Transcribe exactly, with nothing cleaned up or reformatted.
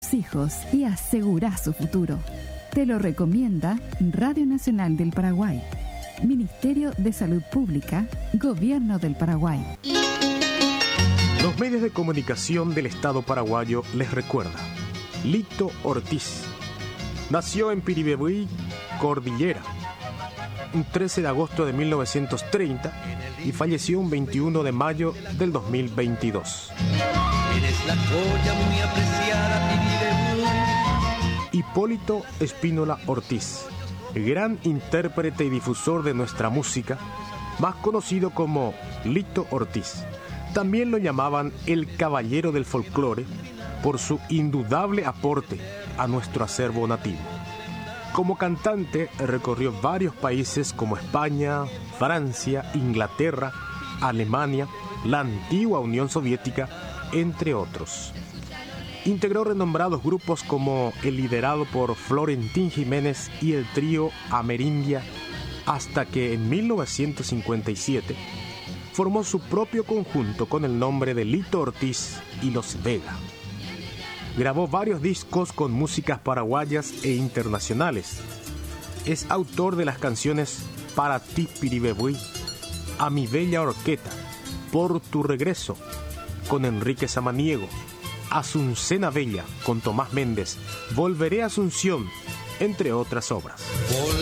tus hijos y asegura su futuro. Te lo recomienda Radio Nacional del Paraguay, Ministerio de Salud Pública, Gobierno del Paraguay. Los medios de comunicación del Estado paraguayo les recuerdan. Lito Ortiz nació en Piribebuy, Cordillera, un trece de agosto de mil novecientos treinta y falleció un veintiuno de mayo del dos mil veintidós. Eres la joya muy apreciada, Piribebuy. Hipólito Espínola Ortiz, gran intérprete y difusor de nuestra música, más conocido como Lito Ortiz. También lo llamaban el Caballero del Folclore por su indudable aporte a nuestro acervo nativo. Como cantante recorrió varios países como España, Francia, Inglaterra, Alemania, la antigua Unión Soviética, entre otros. Integró renombrados grupos como el liderado por Florentín Jiménez y el trío Amerindia, hasta que en mil novecientos cincuenta y siete formó su propio conjunto con el nombre de Lito Ortiz y Los Vega. Grabó varios discos con músicas paraguayas e internacionales. Es autor de las canciones Para ti Piribebuy, A mi bella orqueta, Por tu regreso, con Enrique Samaniego, Asuncena Bella, con Tomás Méndez, Volveré a Asunción, entre otras obras.